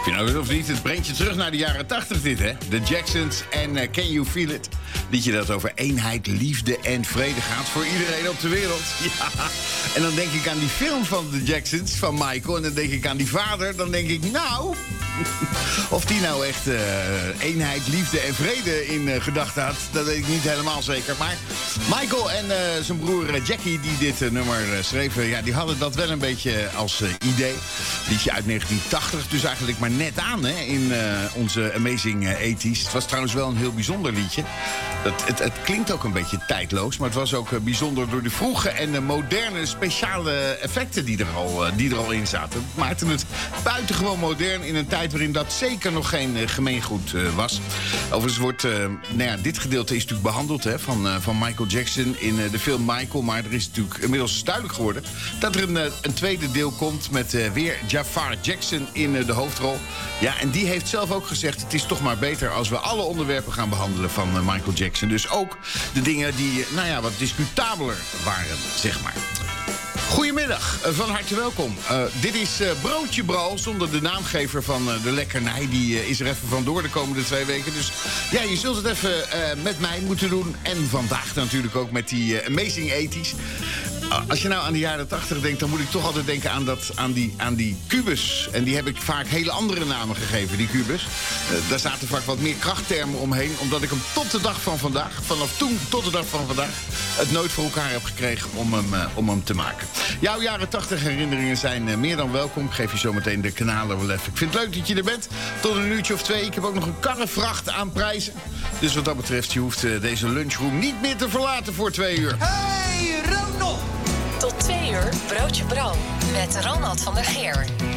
je nou wil of niet, het brengt je terug naar de jaren 80 dit, hè? De Jacksons en Can You Feel It? Liedje dat over eenheid, liefde en vrede gaat voor iedereen op de wereld. Ja. En dan denk ik aan die film van de Jacksons, van Michael. En dan denk ik aan die vader. Dan denk ik, nou... Of die nou echt eenheid, liefde en vrede in gedachten had, dat weet ik niet helemaal zeker. Maar Michael en zijn broer Jackie, die dit nummer schreven, ja, die hadden dat wel een beetje als idee. Liedje uit 1980, dus eigenlijk maar net aan, hè, in onze Amazing 80's. Het was trouwens wel een heel bijzonder liedje. Het klinkt ook een beetje tijdloos, maar het was ook bijzonder door de vroege en de moderne speciale effecten die er al in zaten. Het maakte het buitengewoon modern in een tijd waarin dat zeker nog geen gemeengoed was. Overigens wordt, dit gedeelte is natuurlijk behandeld, hè, van Michael Jackson in de film Michael. Maar er is natuurlijk inmiddels duidelijk geworden dat er een tweede deel komt met weer Jafar Jackson in de hoofdrol. Ja, en die heeft zelf ook gezegd, het is toch maar beter als we alle onderwerpen gaan behandelen van Michael Jackson. Dus ook de dingen die, wat discutabeler waren, zeg maar. Goedemiddag, van harte welkom. Dit is Broodje Bral, zonder de naamgever van de lekkernij. Die is er even vandoor de komende 2 weken. Dus ja, je zult het even met mij moeten doen. En vandaag natuurlijk ook met die Amazing 80's. Als je nou aan de jaren 80 denkt, dan moet ik toch altijd denken aan die kubus. En die heb ik vaak hele andere namen gegeven, die kubus. Daar zaten vaak wat meer krachttermen omheen. Omdat ik hem tot de dag van vandaag, vanaf toen tot de dag van vandaag, het nooit voor elkaar heb gekregen om hem te maken. Jouw jaren 80 herinneringen zijn meer dan welkom. Ik geef je zo meteen de kanalen wel even. Ik vind het leuk dat je er bent. Tot een uurtje of 2. Ik heb ook nog een karrevracht aan prijzen. Dus wat dat betreft, je hoeft deze lunchroom niet meer te verlaten voor 2 uur. Hey, Ronald! Tot 2 uur, Broodje Bral met Ronald van der Geer.